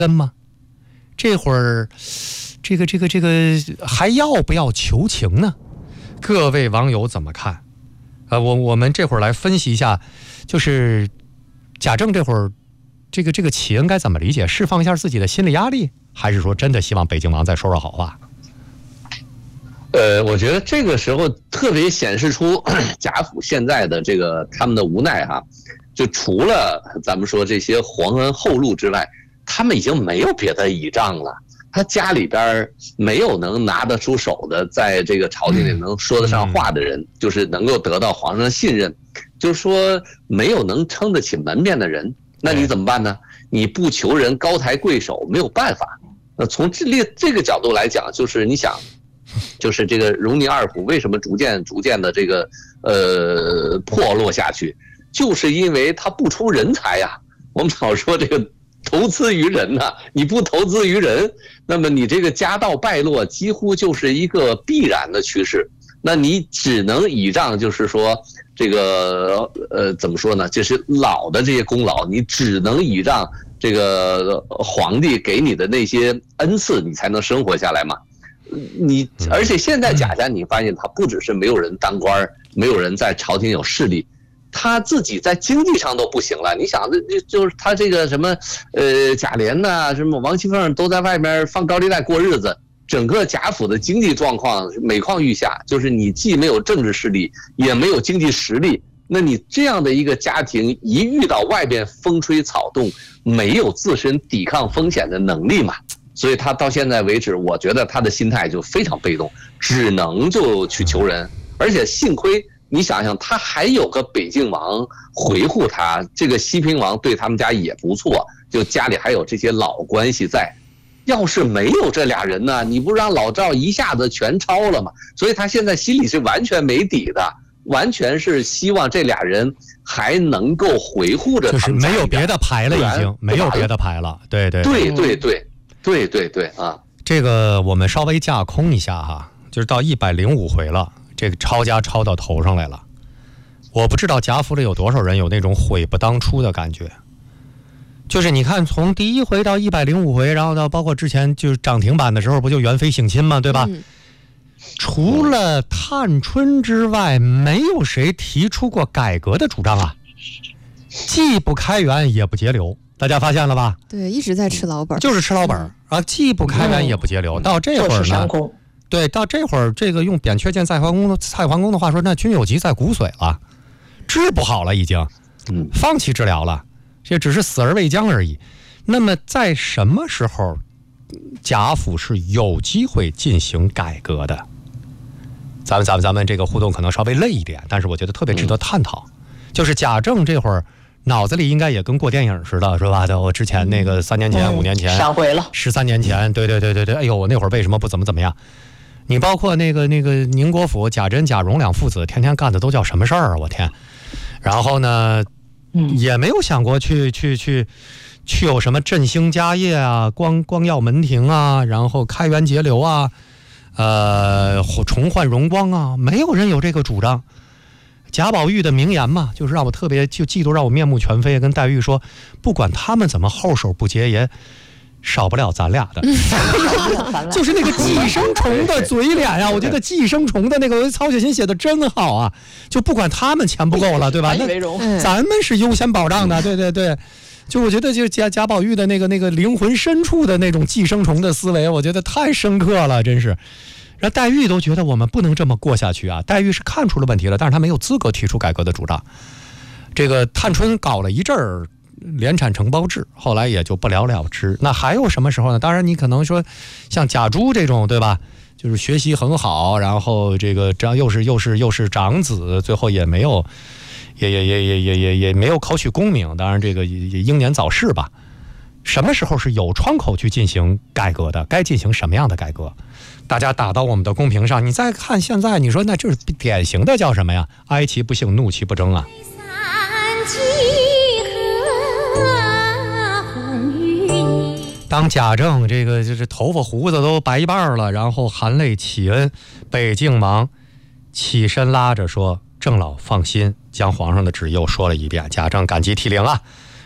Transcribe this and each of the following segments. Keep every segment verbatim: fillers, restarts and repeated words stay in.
跟吗？这会儿，这个这个这个还要不要求情呢？各位网友怎么看？呃，我我们这会儿来分析一下，就是贾政这会儿，这个这个启恩该怎么理解？释放一下自己的心理压力，还是说真的希望北静王再说说好话？ 呃，我觉得这个时候特别显示出贾府现在的这个他们的无奈哈、啊，就除了咱们说这些皇恩厚禄之外。他们已经没有别的倚仗了，他家里边没有能拿得出手的，在这个朝廷里能说得上话的人，就是能够得到皇上的信任，就是说没有能撑得起门面的人，那你怎么办呢？你不求人高抬贵手，没有办法。那从这这个角度来讲，就是你想，就是这个荣宁二府为什么逐渐逐渐的这个呃破落下去，就是因为他不出人才呀、啊。我们老说这个。投资于人呐、啊，你不投资于人，那么你这个家道败落几乎就是一个必然的趋势。那你只能倚仗，就是说这个呃怎么说呢？就是老的这些功劳，你只能倚仗这个皇帝给你的那些恩赐，你才能生活下来嘛。你而且现在贾家，你发现他不只是没有人当官，没有人在朝廷有势力。他自己在经济上都不行了，你想，这就是他这个什么，呃，贾琏呐，什么王熙凤都在外面放高利贷过日子，整个贾府的经济状况每况愈下。就是你既没有政治势力，也没有经济实力，那你这样的一个家庭，一遇到外边风吹草动，没有自身抵抗风险的能力嘛，所以他到现在为止，我觉得他的心态就非常被动，只能就去求人，而且幸亏。你想想，他还有个北静王回护他，这个西平王对他们家也不错，就家里还有这些老关系在。要是没有这俩人呢，你不让老赵一下子全抄了吗？所以他现在心里是完全没底的，完全是希望这俩人还能够回护着他们家。 就是没有别的牌了，已经没有别的牌了。对对对对对对对对啊！ 这个我们稍微架空一下哈，就是到一百零五回了。这个抄家抄到头上来了，我不知道贾府里有多少人有那种悔不当初的感觉。就是你看，从第一回到一百零五回，然后到包括之前就是涨停板的时候，不就元妃省亲吗？对吧？嗯、除了探春之外，没有谁提出过改革的主张啊，既不开源也不节流，大家发现了吧？ 对，一直在吃老本， 就是吃老本、嗯、啊，既不开源也不节流。嗯、到这会儿呢？对，到这会儿，这个用扁鹊见蔡桓公的蔡桓公的话说，那君有疾在骨髓了，治不好了，已经，放弃治疗了，这只是死而未僵而已。那么，在什么时候，贾府是有机会进行改革的？咱们咱们咱们这个互动可能稍微累一点，但是我觉得特别值得探讨。就是贾政这会儿脑子里应该也跟过电影似的，是吧？我之前那个三年前、嗯、五年前、 上回了， 十三年前，对对对对对，哎呦，我那会儿为什么不怎么怎么样？你包括那个那个宁国府贾珍贾蓉两父子天天干的都叫什么事儿啊？我天！然后呢，也没有想过去去去去有什么振兴家业啊、光光耀门庭啊，然后开源节流啊，呃，重焕荣光啊，没有人有这个主张。贾宝玉的名言嘛，就是让我特别就嫉妒，让我面目全非。跟黛玉说，不管他们怎么后手不节也。少不了咱俩的，就是那个寄生虫的嘴脸呀、啊！我觉得寄生虫的那个曹雪芹写的真好啊！就不管他们钱不够了，对吧？那咱们是优先保障的，对对对。就我觉得，就贾贾宝玉的那个那个灵魂深处的那种寄生虫的思维，我觉得太深刻了，真是。然后黛玉都觉得我们不能这么过下去啊！黛玉是看出了问题了，但是她没有资格提出改革的主张。这个探春搞了一阵儿。联产承包制，后来也就不了了之。那还有什么时候呢？当然，你可能说像贾珠这种，对吧？就是学习很好，然后这个这样又是又是又是长子，最后也没有，也也也也也也也没有考取功名。当然，这个也英年早逝吧。什么时候是有窗口去进行改革的？该进行什么样的改革？大家打到我们的公屏上。你再看现在，你说那就是典型的叫什么呀？哀其不幸，怒其不争啊。当贾政这个就是头发胡子都白一半了，然后含泪启恩，北静王起身拉着说：“郑老放心。”将皇上的旨又说了一遍。贾政感激涕零啊，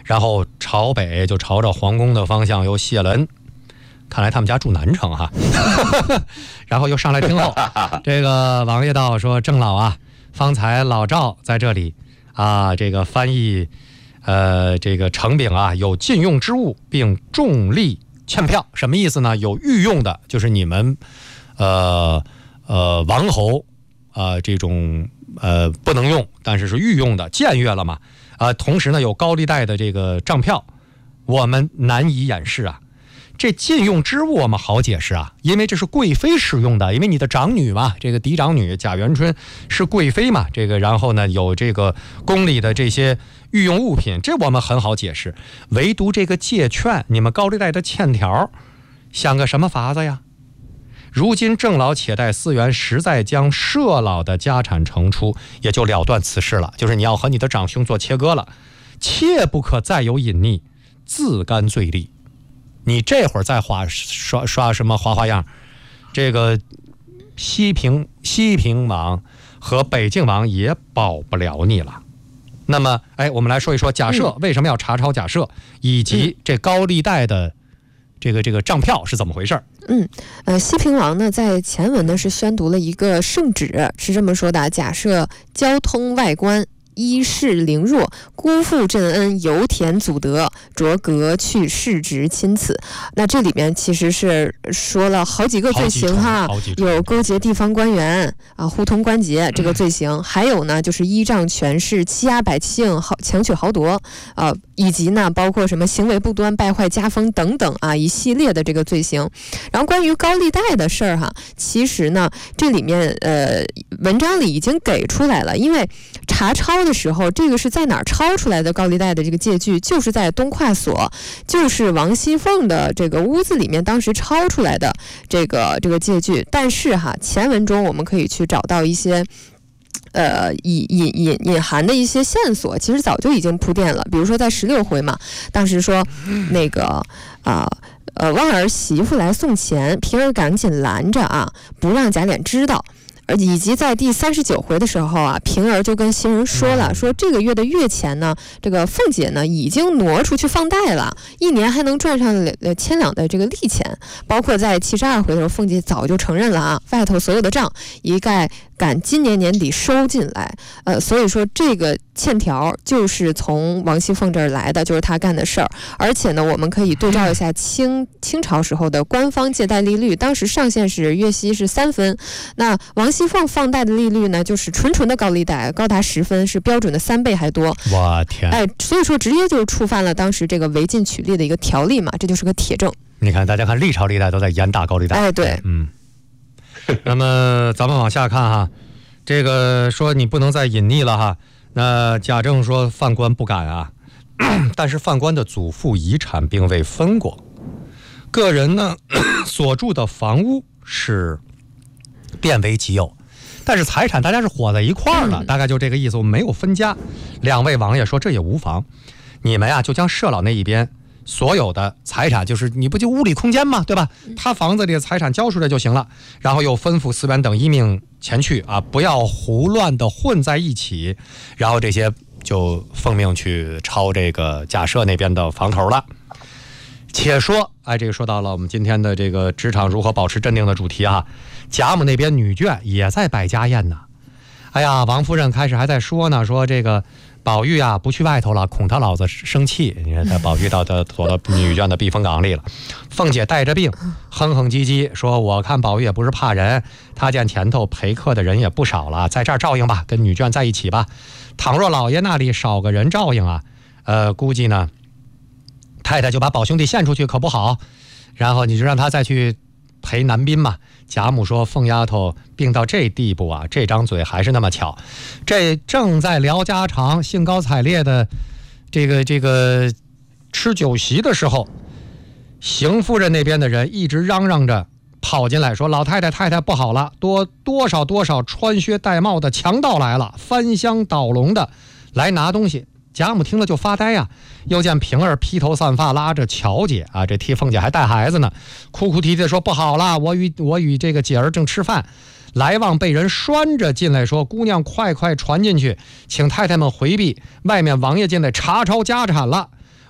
然后朝北就朝着皇宫的方向又谢了恩。看来他们家住南城哈，然后又上来听候。这个王爷道说：“郑老啊，方才老赵在这里啊，这个翻译，呃，这个成禀啊，有禁用之物，并重力欠票，什么意思呢？有御用的，就是你们，呃呃，王侯啊、呃，这种呃不能用，但是是御用的，僭越了嘛。啊、呃，同时呢，有高利贷的这个账票，我们难以掩饰啊。”这禁用之物我们好解释啊，因为这是贵妃使用的，因为你的长女嘛，这个嫡长女贾元春是贵妃嘛，这个然后呢有这个宫里的这些御用物品，这我们很好解释。唯独这个借券，你们高利贷的欠条，想个什么法子呀？如今郑老且待思源，实在将社老的家产呈出，也就了断此事了。就是你要和你的长兄做切割了，切不可再有隐匿，自甘罪立。你这会儿再花刷刷什么花花样，这个西平西平王和北静王也保不了你了。那么，哎，我们来说一说假设为什么要查抄假设，以及这高利贷的这个这个账票是怎么回事？ 嗯，呃，西平王呢，在前文呢是宣读了一个圣旨，是这么说的：假设交通外官。依势凌弱，辜负朕恩，油田祖德，着革去世职钦此。那这里面其实是说了好几个罪行哈，有勾结地方官员啊，互通关节这个罪行，嗯、还有呢就是依仗权势欺压百姓，好强取豪夺啊，以及呢包括什么行为不端、败坏家风等等啊一系列的这个罪行。然后关于高利贷的事儿哈，其实呢这里面呃文章里已经给出来了，因为查抄的时候，这个是在哪儿抄出来的高利贷的这个借据，就是在东跨所，就是王熙凤的这个屋子里面当时抄出来的这个这个借据。但是哈，前文中我们可以去找到一些呃隐隐隐隐含的一些线索，其实早就已经铺垫了。比如说在十六回嘛，当时说那个啊。呃，旺儿媳妇来送钱，平儿赶紧拦着啊，不让贾琏知道。而以及在第三十九回的时候啊，平儿就跟袭人说了，说这个月的月钱呢，这个凤姐呢已经挪出去放贷了，一年还能赚上呃千两的这个利钱。包括在七十二回的时候，凤姐早就承认了啊，外头所有的账一概赶今年年底收进来。呃，所以说这个欠条就是从王熙凤这儿来的，就是她干的事儿。而且呢，我们可以对照一下清清朝时候的官方借贷利率，当时上限是月息是三分，那王熙凤放贷的利率呢，就是纯纯的高利贷，高达十分，是标准的三倍还多。 我天！ 哎，所以说直接就触犯了当时这个违禁取利的一个条例嘛，这就是个铁证。 你看，大家看历朝历代都在严打高利贷。 哎，对， 嗯。那么咱们往下看哈，这个说你不能再隐匿了哈。那贾政说犯官不敢啊，但是犯官的祖父遗产并未分过，个人呢所住的房屋是变为己有，但是财产大家是伙在一块儿的，大概就这个意思，我们没有分家。两位王爷说这也无妨，你们呀就将社老那一边所有的财产，就是你不就屋里空间嘛，对吧？他房子里的财产交出来就行了。然后又吩咐司员等一命前去啊，不要胡乱的混在一起。然后这些就奉命去抄这个贾赦那边的房头了。且说，哎，这个说到了我们今天的这个职场如何保持镇定的主题啊。贾母那边女眷也在摆家宴呢。哎呀，王夫人开始还在说呢，说这个宝玉啊不去外头了，恐他老子生气。你看他宝玉到他躲到女眷的避风港里了。凤姐带着病，哼哼唧唧说：“我看宝玉也不是怕人，他见前头陪客的人也不少了，在这儿照应吧，跟女眷在一起吧。倘若老爷那里少个人照应啊，呃，估计呢，太太就把宝兄弟献出去，可不好。然后你就让他再去陪男宾嘛。”贾母说：“凤丫头病到这地步啊，这张嘴还是那么巧。这正在聊家常、兴高采烈的这个这个吃酒席的时候，邢夫人那边的人一直嚷嚷着跑进来说：老太太太太不好了，多多少多少穿靴戴帽的强盗来了，翻箱倒笼的来拿东西。”贾母听了就发呆呀、啊，又见平儿披头散发拉着乔姐啊，这替凤姐还带孩子呢，哭哭啼啼的说：“不好了，我与我与这个姐儿正吃饭，来往被人拴着进来，说姑娘快快传进去，请太太们回避，外面王爷进来查抄家产了。”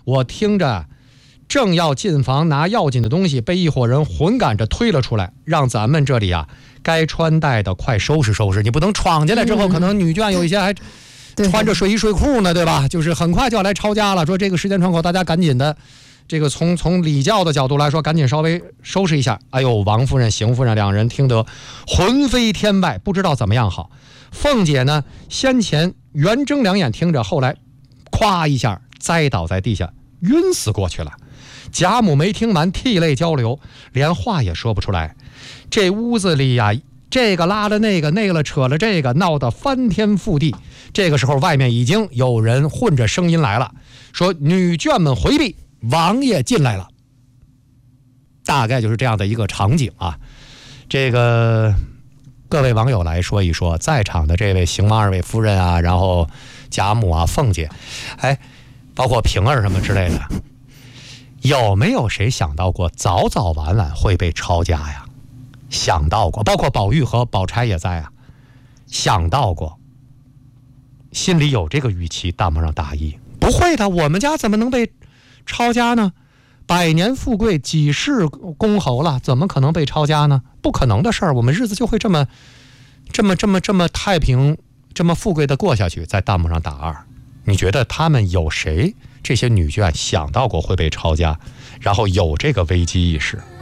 我听着正要进房拿要紧的东西，被一伙人混赶着推了出来，让咱们这里啊该穿戴的快收拾收拾。你不能闯进来之后，嗯、可能女眷有一些还穿着睡衣睡裤呢， 对, 对吧？就是很快就要来抄家了。说这个时间窗口，大家赶紧的，这个从从礼教的角度来说，赶紧稍微收拾一下。哎呦，王夫人、邢夫人两人听得魂飞天外，不知道怎么样好。凤姐呢，先前圆睁两眼听着，后来咵一下栽倒在地下，晕死过去了。贾母没听完，涕泪交流，连话也说不出来。这屋子里呀、啊，这个拉了那个，那个了扯了这个，闹得翻天覆地。这个时候，外面已经有人混着声音来了，说女眷们回避，王爷进来了。大概就是这样的一个场景啊。这个各位网友来说一说，在场的这位邢王二位夫人啊，然后贾母啊、凤姐，哎，包括平儿什么之类的，有没有谁想到过早早晚晚会被抄家呀？想到过，包括宝玉和宝钗也在啊，想到过，心里有这个预期，当不上大意。不会的，我们家怎么能被抄家呢？百年富贵，几世公侯了，怎么可能被抄家呢？不可能的事儿，我们日子就会这么这么这么这么太平，这么富贵的过下去，在弹幕上打二。你觉得他们有谁这些女眷想到过会被抄家，然后有这个危机意识？